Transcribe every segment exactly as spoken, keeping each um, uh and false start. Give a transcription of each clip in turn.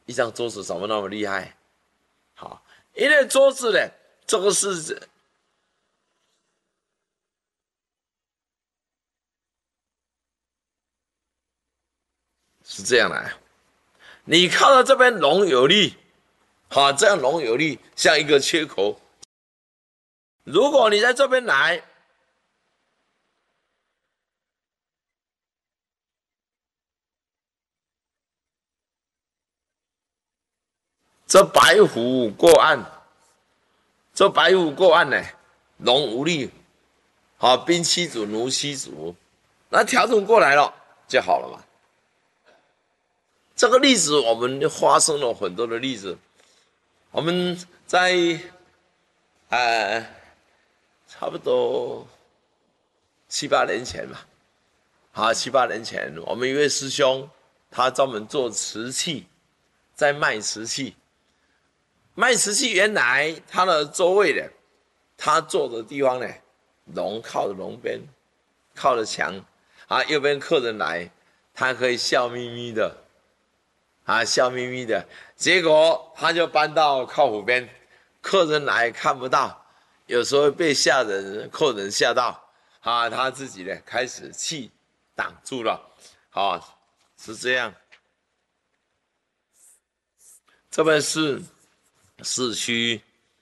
一张桌子怎么那么厉害？好，因为桌子呢，这个是是这样的，你靠到这边龙有力，好，这样龙有力，像一个缺口。如果你在这边来，这白虎过岸，这白虎过岸呢，龙无力，好，兵七主，奴七主，那调整过来了就好了嘛。这个例子我们发生了很多的例子，我们在呃差不多七八年前吧，啊七八年前，我们一位师兄，他专门做瓷器，在卖瓷器，卖瓷器原来他的座位呢，他坐的地方呢，龙靠着龙边，靠着墙，啊右边客人来，他可以笑眯眯的。啊，笑眯眯的，结果他就搬到靠湖边，客人来看不到，有时候被吓人，客人吓到，啊，他自己呢开始气挡住了，啊，是这样。这边是市区，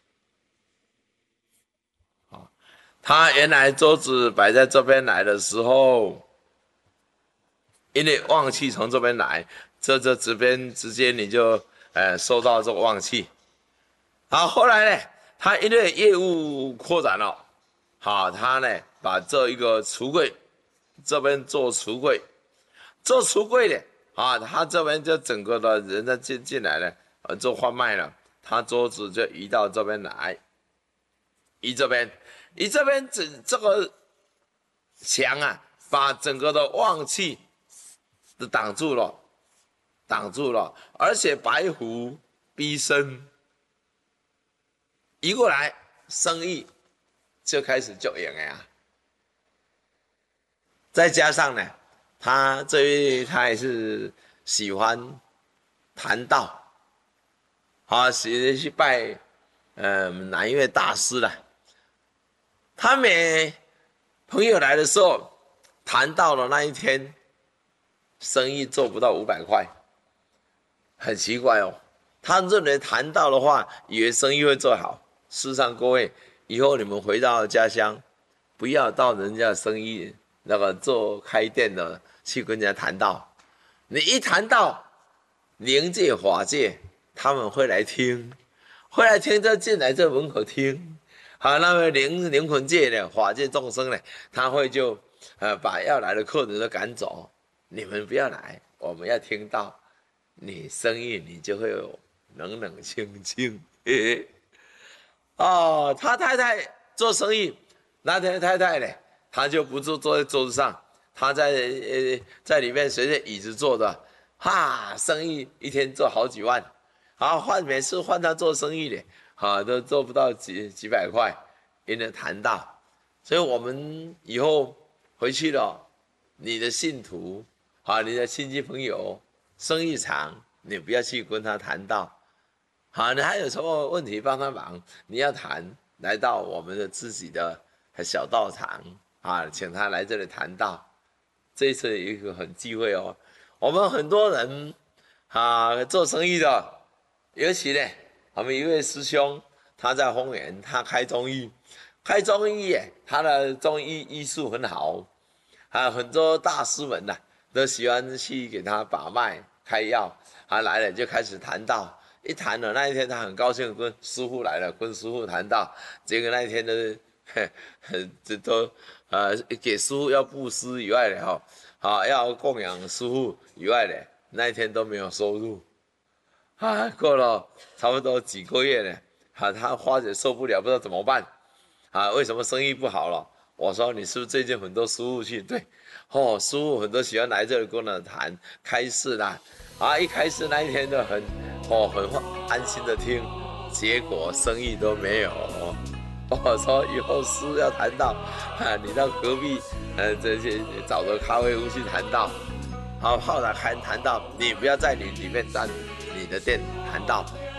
啊，他原来桌子摆在这边来的时候，因为旺气从这边来。这这这边直接你就呃收到这个旺气，好，后来呢，他因为业务扩展了，好，他呢把这一个橱柜这边做橱柜，做橱柜的啊，他这边就整个的人家进进来了，呃，做贩卖了，他桌子就移到这边来，移这边，移这边整这个墙啊，把整个的旺气都挡住了。挡住了，而且白虎逼身，移过来，生意就开始就赢了呀。再加上呢，他这位他也是喜欢谈道，啊，喜去拜，嗯，哪一位大师了？他每朋友来的时候，谈到了那一天，生意做不到五百块。很奇怪哦，他认为谈到的话，以为生意会做好。事实上，各位以后你们回到家乡，不要到人家的生意那个做开店的去跟人家谈道。你一谈到灵界法界，他们会来听，会来听就进来这门口听。好，那么灵灵魂界的法界众生呢，他会就呃把要来的客人都赶走，你们不要来，我们要听到。你生意你就会有冷冷清清，嘿嘿。哦，他太太做生意，那天太太呢，他就不坐坐在桌子上，他在呃在里面随着椅子坐的，哈，生意一天做好几万，啊，换每次换他做生意的，啊，都做不到几几百块，因为谈到，所以我们以后回去了，你的信徒啊，你的亲戚朋友。生意场，你不要去跟他谈道，好，你还有什么问题帮他忙，你要谈，来到我们的自己的小道场啊，请他来这里谈道。这一次有一个很机会哦，我们很多人啊做生意的，尤其呢，我们一位师兄，他在丰原，他开中医，开中医耶，他的中医医术很好，啊，很多大师们呐、啊。都喜欢去给他把脉开药，他来了就开始谈道，一谈了那一天他很高兴，跟师傅来了，跟师傅谈道，结果那一天都这都呃给师傅要布施以外的哈，啊要供养师傅以外的那一天都没有收入，啊过了差不多几个月呢，啊他花姐受不了，不知道怎么办，啊为什么生意不好了？我说你是不是最近很多师傅去？对。哦，师傅很多喜欢来这里跟我谈开示啦，啊，一开始那一天都很哦很安心的听，结果生意都没有。我说以后师要谈到，啊，你到隔壁呃这些找个咖啡屋去谈到，好后来谈谈到，你不要在你里面站， 你的店谈道。